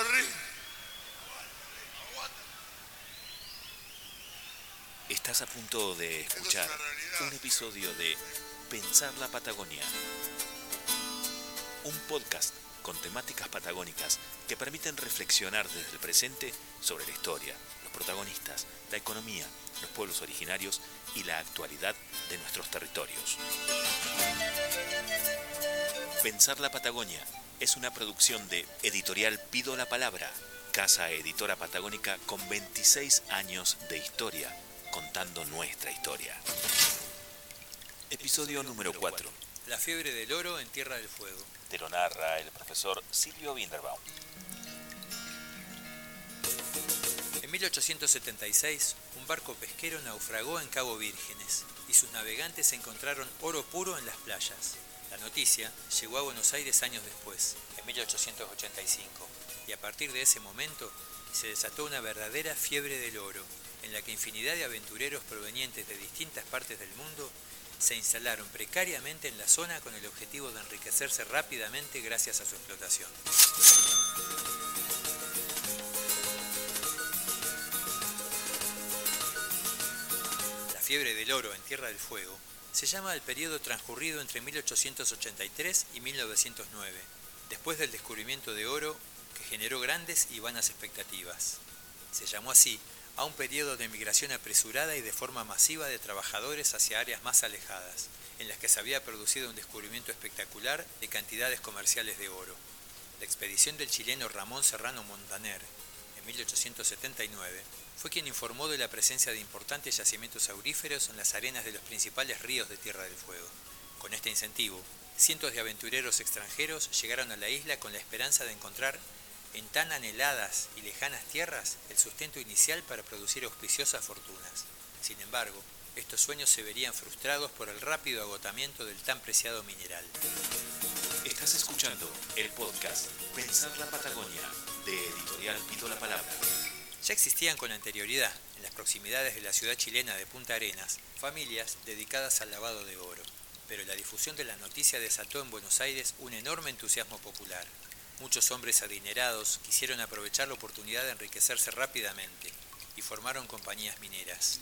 Estás a punto de escuchar un episodio de Pensar la Patagonia, un podcast con temáticas patagónicas que permiten reflexionar desde el presente sobre la historia, los protagonistas, la economía, los pueblos originarios y la actualidad de nuestros territorios. Pensar la Patagonia es una producción de Editorial Pido la Palabra, casa editora patagónica con 26 años de historia, contando nuestra historia. Episodio número 4. La fiebre del oro en Tierra del Fuego. Te lo narra el profesor Silvio Winderbaum. En 1876, un barco pesquero naufragó en Cabo Vírgenes y sus navegantes encontraron oro puro en las playas. La noticia llegó a Buenos Aires años después, en 1885, y a partir de ese momento se desató una verdadera fiebre del oro, en la que infinidad de aventureros provenientes de distintas partes del mundo se instalaron precariamente en la zona con el objetivo de enriquecerse rápidamente gracias a su explotación. La fiebre del oro en Tierra del Fuego se llama al periodo transcurrido entre 1883 y 1909, después del descubrimiento de oro que generó grandes y vanas expectativas. Se llamó así a un periodo de migración apresurada y de forma masiva de trabajadores hacia áreas más alejadas, en las que se había producido un descubrimiento espectacular de cantidades comerciales de oro. La expedición del chileno Ramón Serrano Montaner, en 1879, fue quien informó de la presencia de importantes yacimientos auríferos en las arenas de los principales ríos de Tierra del Fuego. Con este incentivo, cientos de aventureros extranjeros llegaron a la isla con la esperanza de encontrar en tan anheladas y lejanas tierras el sustento inicial para producir auspiciosas fortunas. Sin embargo, estos sueños se verían frustrados por el rápido agotamiento del tan preciado mineral. Estás escuchando el podcast Pensar la Patagonia, de Editorial Pido la Palabra. Ya existían con anterioridad, en las proximidades de la ciudad chilena de Punta Arenas, familias dedicadas al lavado de oro, pero la difusión de la noticia desató en Buenos Aires un enorme entusiasmo popular. Muchos hombres adinerados quisieron aprovechar la oportunidad de enriquecerse rápidamente y formaron compañías mineras.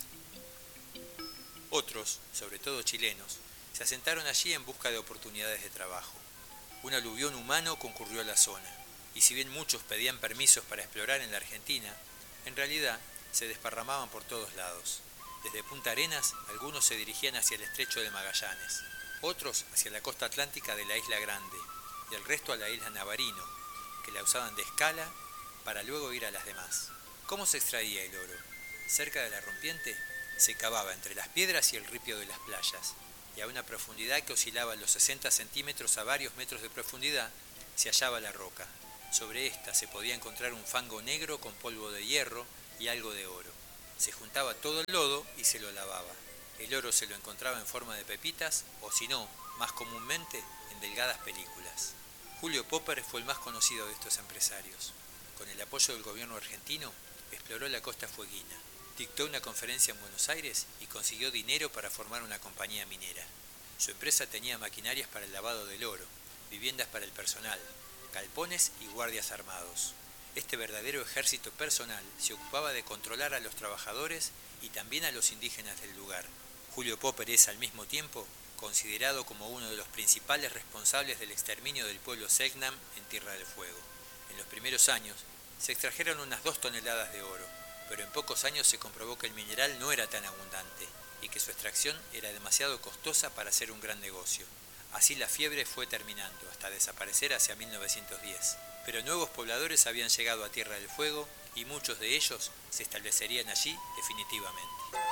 Otros, sobre todo chilenos, se asentaron allí en busca de oportunidades de trabajo. Un aluvión humano concurrió a la zona, y si bien muchos pedían permisos para explorar en la Argentina, en realidad se desparramaban por todos lados. Desde Punta Arenas, algunos se dirigían hacia el estrecho de Magallanes, otros hacia la costa atlántica de la Isla Grande, y el resto a la isla Navarino, que la usaban de escala para luego ir a las demás. ¿Cómo se extraía el oro? Cerca de la rompiente se cavaba entre las piedras y el ripio de las playas, y a una profundidad que oscilaba los 60 centímetros a varios metros de profundidad se hallaba la roca. Sobre esta se podía encontrar un fango negro con polvo de hierro y algo de oro. Se juntaba todo el lodo y se lo lavaba. El oro se lo encontraba en forma de pepitas o, si no, más comúnmente, en delgadas películas. Julio Popper fue el más conocido de estos empresarios. Con el apoyo del gobierno argentino, exploró la costa fueguina, dictó una conferencia en Buenos Aires y consiguió dinero para formar una compañía minera. Su empresa tenía maquinarias para el lavado del oro, viviendas para el personal, galpones y guardias armados. Este verdadero ejército personal se ocupaba de controlar a los trabajadores y también a los indígenas del lugar. Julio Popper es al mismo tiempo considerado como uno de los principales responsables del exterminio del pueblo Selknam en Tierra del Fuego. En los primeros años se extrajeron unas 2 toneladas de oro, pero en pocos años se comprobó que el mineral no era tan abundante y que su extracción era demasiado costosa para hacer un gran negocio. Así la fiebre fue terminando, hasta desaparecer hacia 1910. Pero nuevos pobladores habían llegado a Tierra del Fuego y muchos de ellos se establecerían allí definitivamente.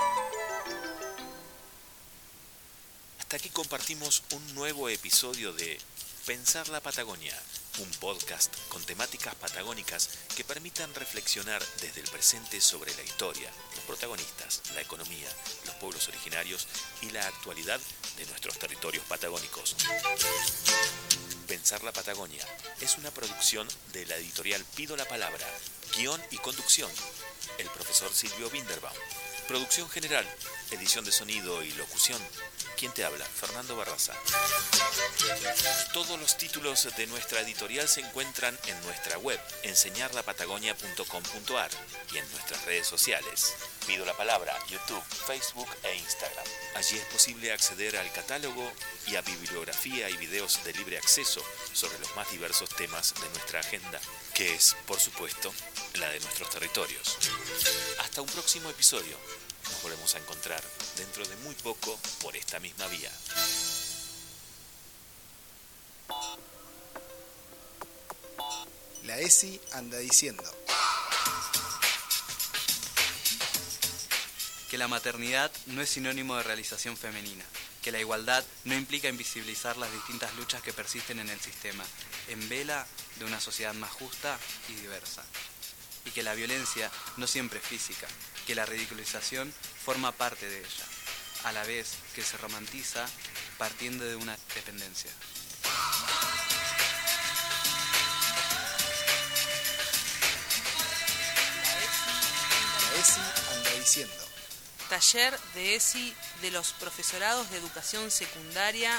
Hasta aquí compartimos un nuevo episodio de Pensar la Patagonia, un podcast con temáticas patagónicas que permitan reflexionar desde el presente sobre la historia, los protagonistas, la economía, los pueblos originarios y la actualidad de nuestros territorios patagónicos. Pensar la Patagonia es una producción de la editorial Pido la Palabra, guión y conducción, el profesor Silvio Winderbaum. Producción general, edición de sonido y locución, quien te habla, Fernando Barraza. Todos los títulos de nuestra editorial se encuentran en nuestra web, enseñarlapatagonia.com.ar, y en nuestras redes sociales. Pido la palabra, YouTube, Facebook e Instagram. Allí es posible acceder al catálogo y a bibliografía y videos de libre acceso sobre los más diversos temas de nuestra agenda, que es, por supuesto, la de nuestros territorios. Hasta un próximo episodio. Nos volvemos a encontrar dentro de muy poco por esta misma vía. La ESI anda diciendo que la maternidad no es sinónimo de realización femenina, que la igualdad no implica invisibilizar las distintas luchas que persisten en el sistema, en vela de una sociedad más justa y diversa, y que la violencia no siempre es física, que la ridiculización forma parte de ella, a la vez que se romantiza partiendo de una dependencia. La ESI anda diciendo. Taller de ESI de los profesorados de educación secundaria